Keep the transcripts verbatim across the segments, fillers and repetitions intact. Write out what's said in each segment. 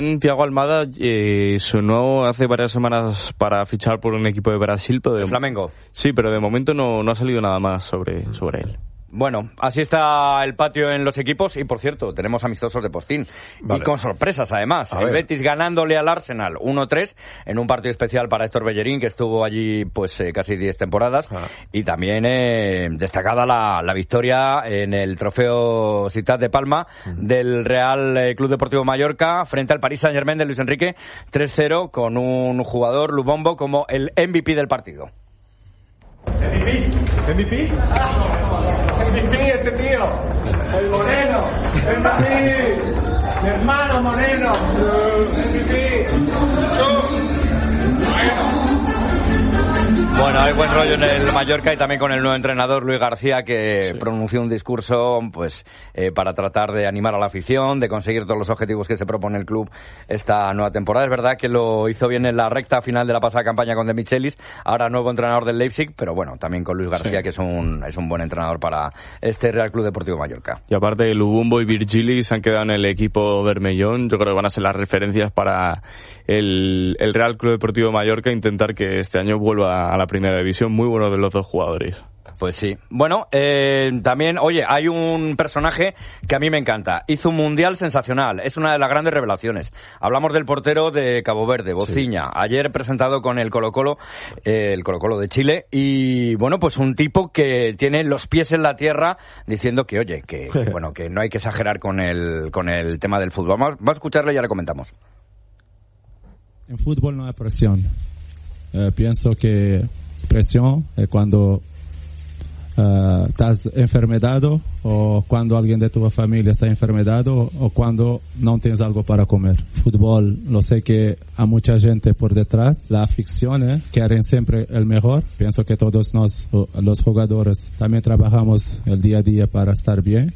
Thiago Almada eh, sonó hace varias semanas para fichar por un equipo de Brasil, pero de el Flamengo. Sí, pero de momento no, no ha salido nada más sobre, sobre él. Bueno, así está el patio en los equipos y, por cierto, tenemos amistosos de postín. Vale. Y con sorpresas, además. A el ver. Betis ganándole al Arsenal uno tres en un partido especial para Héctor Bellerín, que estuvo allí pues eh, casi diez temporadas. Ah. Y también eh, destacada la, la victoria en el trofeo Ciutat de Palma uh-huh. del Real Club Deportivo Mallorca frente al Paris Saint-Germain de Luis Enrique, tres cero, con un jugador, Lubombo, como el M V P del partido. M V P, M V P, M V P este tío, el Moreno, M V P, mi hermano Moreno, M V P, bueno. Bueno, hay buen rollo en el Mallorca y también con el nuevo entrenador Luis García, que sí. pronunció un discurso pues eh, para tratar de animar a la afición, de conseguir todos los objetivos que se propone el club esta nueva temporada. Es verdad que lo hizo bien en la recta final de la pasada campaña con De Michelis, ahora nuevo entrenador del Leipzig, pero bueno, también con Luis García, sí. que es un es un buen entrenador para este Real Club Deportivo Mallorca. Y aparte, Lubumbo y Virgili se han quedado en el equipo Bermellón. Yo creo que van a ser las referencias para el, el Real Club Deportivo Mallorca, intentar que este año vuelva a la primera división. Muy bueno de los dos jugadores. Pues sí. Bueno, eh, también, oye, hay un personaje que a mí me encanta. Hizo un mundial sensacional. Es una de las grandes revelaciones. Hablamos del portero de Cabo Verde, Bociña. Sí. Ayer presentado con el Colo-Colo, eh, el Colo-Colo de Chile. Y, bueno, pues un tipo que tiene los pies en la tierra diciendo que, oye, que, que bueno, que no hay que exagerar con el, con el tema del fútbol. Vamos, vamos a escucharle y ya le comentamos. En fútbol no hay presión. Eh, pienso que presión es cuando uh, estás enfermedado, o cuando alguien de tu familia está enfermedado, o cuando no tienes algo para comer. Fútbol, lo sé que hay mucha gente por detrás, la afición, ¿eh? quieren siempre el mejor. Pienso que todos nos, los jugadores, también trabajamos el día a día para estar bien.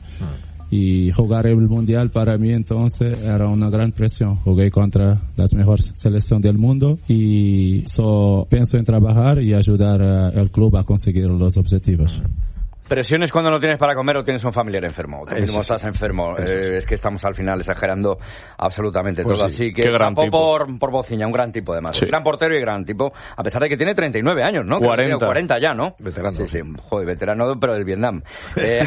Y jugar el mundial para mí entonces era una gran presión. Jugué contra las mejores selecciones del mundo y so, pienso en trabajar y ayudar al club a conseguir los objetivos. Presiones cuando no tienes para comer o tienes un familiar enfermo. Tú mismo estás enfermo. Eh, es que estamos al final exagerando absolutamente pues todo. Sí. Así que Qué gran tipo. por, por Bociña, un gran tipo además. Sí. Gran portero y gran tipo. A pesar de que tiene treinta y nueve años, ¿no? cuarenta. cuarenta ya, ¿no? Veterano. Sí, sí. Joder, veterano, pero del Vietnam. Eh,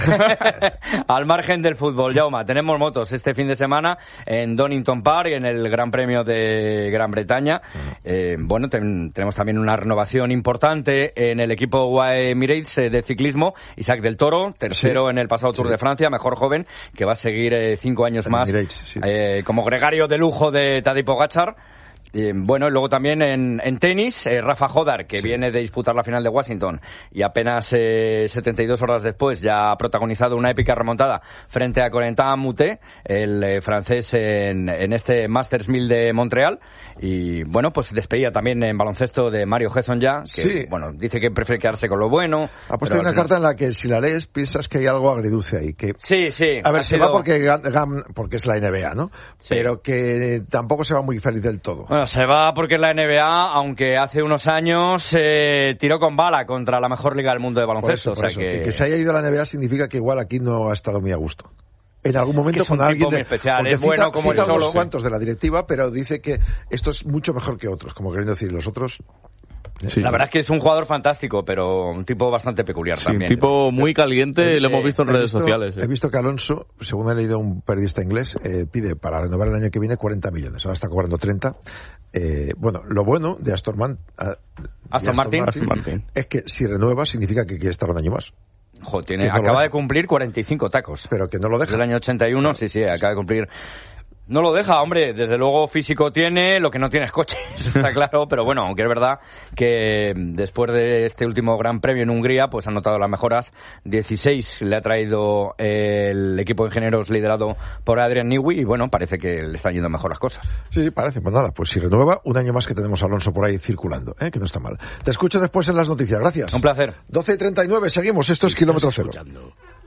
al margen del fútbol, Jaume, tenemos motos este fin de semana en Donington Park, en el Gran Premio de Gran Bretaña. Uh-huh. Eh, bueno, ten, tenemos también una renovación importante en el equipo U A E Emirates eh, de ciclismo. Isaac del Toro, tercero sí, en el pasado Tour sí. de Francia, mejor joven, que va a seguir eh, cinco años en más Emirates, sí. eh, como gregario de lujo de Tadej Pogačar. Eh, bueno, y luego también en, en tenis, eh, Rafa Jodar, que sí. viene de disputar la final de Washington y apenas eh, setenta y dos horas después ya ha protagonizado una épica remontada frente a Corentin Moutet, el eh, francés en, en este Masters mil de Montreal. Y bueno, pues despedida también en baloncesto de Mario Hezon ya, que sí. bueno, dice que prefiere quedarse con lo bueno. Ha puesto una carta no... en la que si la lees piensas que hay algo agridulce ahí. Que, sí, sí. A ver, se sido... va porque, porque es la N B A, ¿no? Sí. Pero que tampoco se va muy feliz del todo. Bueno, se va porque es la N B A, aunque hace unos años eh, tiró con bala contra la mejor liga del mundo de baloncesto. Por eso, por o sea eso. Que... que se haya ido a la N B A significa que igual aquí no ha estado muy a gusto. En algún momento es que es con alguien de, especial, es bueno cita, como cita el solo. unos cuantos de la directiva, pero dice que esto es mucho mejor que otros, como queriendo decir los otros. Sí. La verdad es que es un jugador fantástico, pero un tipo bastante peculiar sí, también. Un tipo muy caliente, sí. lo hemos visto en he redes visto, sociales. Eh. He visto que Alonso, según me ha leído un periodista inglés, eh, pide para renovar el año que viene cuarenta millones. Ahora está cobrando treinta. Eh, bueno, lo bueno de Aston, Man, uh, Aston, Aston Martin, Martin, Aston Martin es que si renueva significa que quiere estar un año más. Jo, tiene, acaba de cumplir cuarenta y cinco tacos. Pero que no lo deja. Del año ochenta y uno, sí, sí, acaba de cumplir. No lo deja, hombre, desde luego físico tiene, lo que no tiene es coche, eso está claro, pero bueno, aunque es verdad que después de este último Gran Premio en Hungría, pues ha notado las mejoras. dieciséis le ha traído el equipo de ingenieros liderado por Adrian Newey y bueno, parece que le están yendo mejor las cosas. Sí, sí, parece, pues nada, pues si renueva, un año más que tenemos a Alonso por ahí circulando, ¿eh? Que no está mal. Te escucho después en las noticias, gracias. Un placer. doce y treinta y nueve, seguimos, esto es Kilómetro Cero.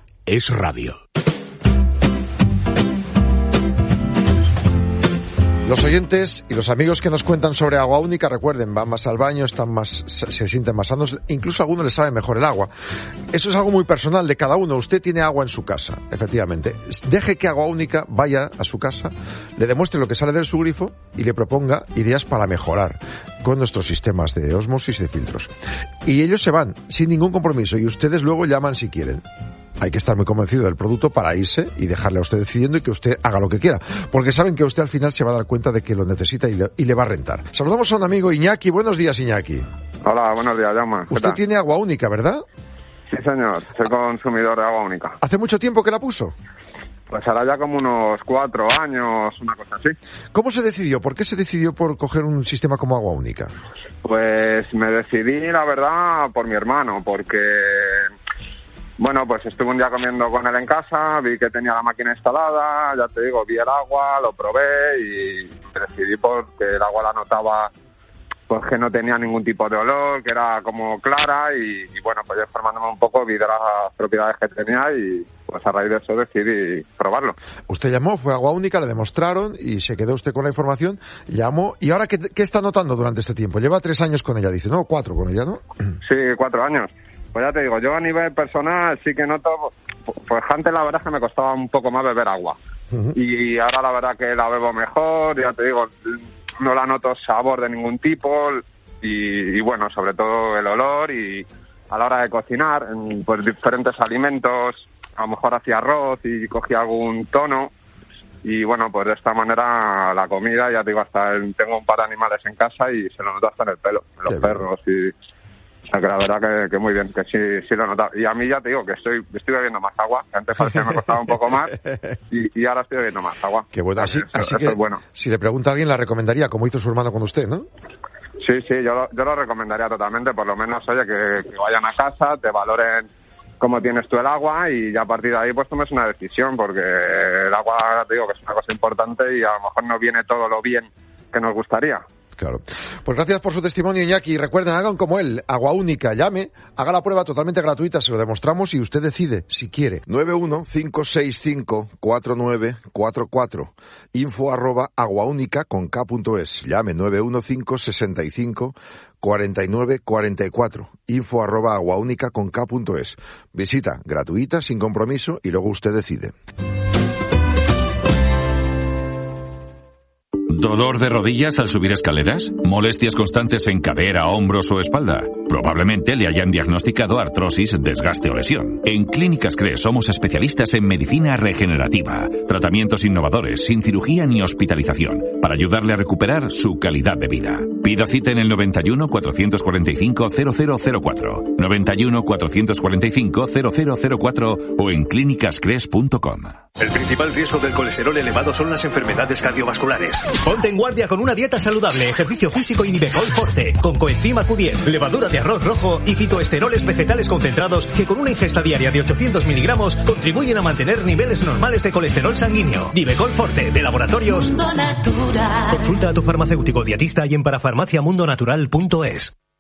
Es radio. Los oyentes y los amigos que nos cuentan sobre agua única, recuerden, van más al baño, están más, se sienten más sanos, incluso a algunos les sabe mejor el agua. Eso es algo muy personal de cada uno. Usted tiene agua en su casa, efectivamente. Deje que Agua Única vaya a su casa, le demuestre lo que sale de su grifo y le proponga ideas para mejorar con nuestros sistemas de ósmosis y de filtros. Y ellos se van sin ningún compromiso y ustedes luego llaman si quieren. Hay que estar muy convencido del producto para irse y dejarle a usted decidiendo y que usted haga lo que quiera, porque saben que usted al final se va a dar cuenta de que lo necesita y le, y le va a rentar. Saludamos a un amigo, Iñaki. Buenos días, Iñaki. Hola, buenos días, Jaume. Usted tal? Tiene Agua Única, ¿verdad? Sí, señor. Soy consumidor de Agua Única. ¿Hace mucho tiempo que la puso? Pues hará ya como unos cuatro años, una cosa así. ¿Cómo se decidió? ¿Por qué se decidió por coger un sistema como Agua Única? Pues me decidí, la verdad, por mi hermano, porque... Bueno, pues estuve un día comiendo con él en casa, vi que tenía la máquina instalada, ya te digo, vi el agua, lo probé y decidí porque el agua la notaba pues que no tenía ningún tipo de olor, que era como clara y, y bueno, pues yo informándome un poco vi de las propiedades que tenía y pues a raíz de eso decidí probarlo. Usted llamó, fue Agua Única, le demostraron y se quedó usted con la información, llamó y ahora ¿qué, qué está notando durante este tiempo? Lleva tres años con ella, dice, ¿no? Cuatro con ella, ¿no? Sí, cuatro años. Pues ya te digo, yo a nivel personal sí que noto, pues antes la verdad es que me costaba un poco más beber agua. Uh-huh. Y ahora la verdad que la bebo mejor, ya te digo, no la noto sabor de ningún tipo y, y bueno, sobre todo el olor y a la hora de cocinar, pues diferentes alimentos, a lo mejor hacía arroz y cogía algún tono y bueno, pues de esta manera la comida, ya te digo, hasta el, tengo un par de animales en casa y se lo noto hasta en el pelo, en los Qué perros bien. y... O sea, que la verdad que, que muy bien, que sí, sí lo he notado. Y a mí ya te digo que estoy estoy bebiendo más agua, que antes parecía que me costaba un poco más y, y ahora estoy bebiendo más agua. Qué bueno, así, eso, así eso que es bueno. Si le pregunta a alguien la recomendaría, como hizo su hermano con usted, ¿no? Sí, sí, yo lo, yo lo recomendaría totalmente, por lo menos, oye, que, que vayan a casa, te valoren cómo tienes tú el agua y ya a partir de ahí pues tomes una decisión, porque el agua, te digo, que es una cosa importante y a lo mejor no viene todo lo bien que nos gustaría. Claro. Pues gracias por su testimonio, Iñaki. Recuerden, hagan como él, Agua Única, llame, haga la prueba totalmente gratuita, se lo demostramos y usted decide si quiere. nueve uno cinco seis cinco cuatro nueve cuatro cuatro, info arroba aguaúnica con k punto es. Llame nueve uno cinco seis cinco cuarenta y nueve cuarenta y cuatro, info arroba aguaúnica con k punto es. Visita gratuita, sin compromiso y luego usted decide. ¿Dolor de rodillas al subir escaleras? ¿Molestias constantes en cadera, hombros o espalda? Probablemente le hayan diagnosticado artrosis, desgaste o lesión. En Clínicas Cres somos especialistas en medicina regenerativa, tratamientos innovadores, sin cirugía ni hospitalización, para ayudarle a recuperar su calidad de vida. Pida cita en el noventa y uno cuatrocientos cuarenta y cinco cero cero cero cuatro, noventa y uno cuatrocientos cuarenta y cinco cero cero cero cuatro o en clínicas cres punto com. El principal riesgo del colesterol elevado son las enfermedades cardiovasculares. Ponte en guardia con una dieta saludable, ejercicio físico y Nivecol Forte, con coenzima Q diez, levadura de arroz rojo y fitoesteroles vegetales concentrados que con una ingesta diaria de ochocientos miligramos contribuyen a mantener niveles normales de colesterol sanguíneo. Nivecol Forte, de Laboratorios Mundo Natural. Consulta a tu farmacéutico dietista y en parafarmaciamundonatural punto es.